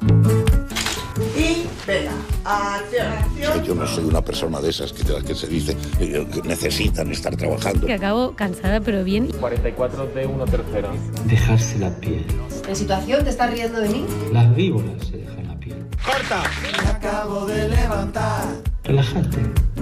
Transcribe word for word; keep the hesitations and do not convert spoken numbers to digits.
Y venga, acción, acción. Yo no soy una persona de esas que, de las que se dice eh, que necesitan estar trabajando. Que acabo cansada pero bien. cuarenta y cuatro de una tercera. Dejarse la piel. ¿En situación te estás riendo de mí? Las víboras se dejan la piel. ¡Corta! Me acabo de levantar. Relájate.